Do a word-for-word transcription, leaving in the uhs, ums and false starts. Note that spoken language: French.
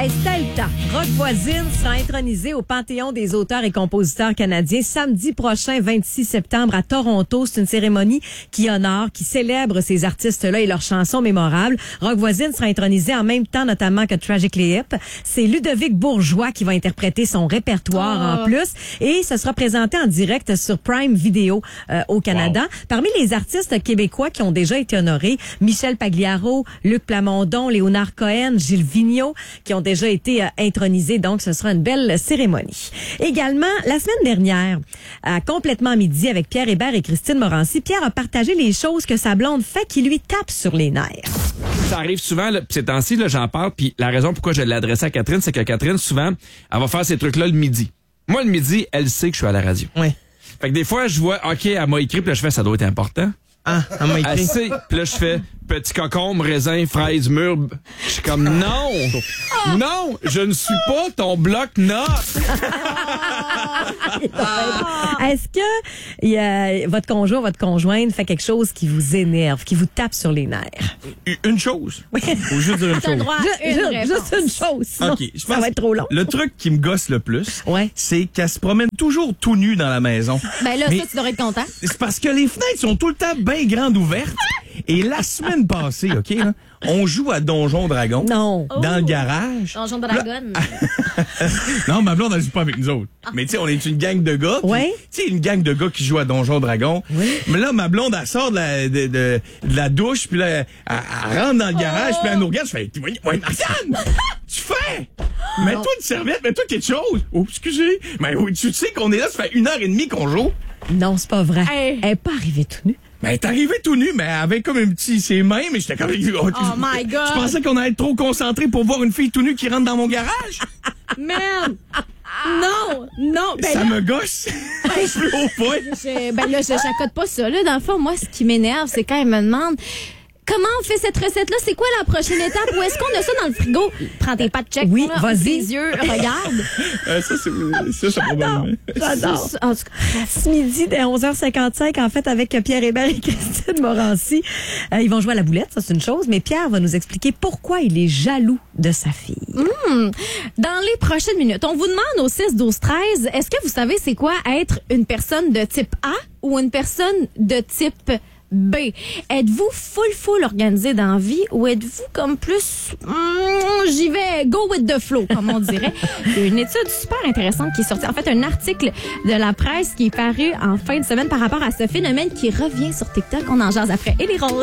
Hey, c'était le temps. Rock Voisine sera intronisé au Panthéon des auteurs et compositeurs canadiens samedi prochain, vingt-six septembre, à Toronto. C'est une cérémonie qui honore, qui célèbre ces artistes-là et leurs chansons mémorables. Rock Voisine sera intronisé en même temps, notamment que Tragically Hip. C'est Ludovic Bourgeois qui va interpréter son répertoire oh. en plus. Et ce sera présenté en direct sur Prime Video euh, au Canada. Wow. Parmi les artistes québécois qui ont déjà été honorés, Michel Pagliaro, Luc Plamondon, Léonard Cohen, Gilles Vigneault, qui ont déjà été euh, intronisés. Donc, ce sera une belle cérémonie. Également, la semaine dernière, à Complètement Midi, avec Pierre Hébert et Christine Morancy, Pierre a partagé les choses que sa blonde fait qui lui tape sur les nerfs. Ça arrive souvent, là, ces temps-ci, là, j'en parle, puis la raison pourquoi je l'ai adressé à Catherine, c'est que Catherine, souvent, elle va faire ces trucs-là le midi. Moi, le midi, elle sait que je suis à la radio. Oui. Fait que des fois, je vois, OK, elle m'a écrit, puis là, je fais, ça doit être important. Ah, elle m'a écrit. Elle sait, puis là, je fais, petit concombre, raisin, fraise, murbe. Je suis comme, non! Non! Je ne suis pas ton bloc-notes! Est-ce que y a, votre conjoint, votre conjointe fait quelque chose qui vous énerve, qui vous tape sur les nerfs? Une chose. Oui. Faut juste dire une chose. Droit à une juste, juste une chose. Sinon, OK, je pense ça va être trop long. Le truc qui me gosse le plus, ouais. c'est qu'elle se promène toujours tout nue dans la maison. Ben là, Mais ça, tu devrais être content. C'est parce que les fenêtres sont tout le temps bien grandes ouvertes. Et la semaine passée, OK, là, on joue à Donjon Dragon. Non. Dans Oh. le garage. Donjon Dragon. Non, ma blonde, elle joue pas avec nous autres. Ah. Mais tu sais, on est une gang de gars. Ouais. Tu sais, une gang de gars qui jouent à Donjon Dragon. Oui. Mais là, ma blonde, elle sort de la, de, de, de la douche, puis là, elle, elle rentre dans le garage, Oh. puis elle nous regarde, je fais, ouais, ouais, Marianne, tu fais? Mets-toi une serviette, mets-toi quelque chose. Oh, excusez. Mais oui, tu sais qu'on est là, ça fait une heure et demie qu'on joue. Non, c'est pas vrai. Hey. Elle est pas arrivée tout nue. Ben, elle est arrivée tout nu, mais elle avait comme un petit, ses mains, mais j'étais comme, oh, Oh my God. Je pensais qu'on allait être trop concentré pour voir une fille tout nue qui rentre dans mon garage. Man! Non! Non! Ben Ça là, me gosse. Je suis au point. je, ben là, je j'accote pas ça. Là, dans le fond, moi, ce qui m'énerve, c'est quand elle me demande comment on fait cette recette-là, c'est quoi la prochaine étape? Ou est-ce qu'on a ça dans le frigo? Prends tes pattes check. Oui, là, vas-y. Tes yeux, regarde. Euh, ça, c'est, ça, c'est probablement. J'adore. En tout cas, Ce midi, dès onze heures cinquante-cinq, en fait, avec Pierre Hébert et Christine Morancy. Euh, ils vont jouer à la boulette, ça c'est une chose, mais Pierre va nous expliquer pourquoi il est jaloux de sa fille. Hmm. Dans les prochaines minutes, on vous demande au six douze treize, est-ce que vous savez c'est quoi être une personne de type A ou une personne de type B? Êtes-vous full full organisé dans la vie ou êtes-vous comme plus hmm, j'y vais go with the flow comme on dirait? Il y a une étude super intéressante qui est sortie, en fait un article de la presse qui est paru en fin de semaine par rapport à ce phénomène qui revient sur TikTok. On en jase après. Et les roses.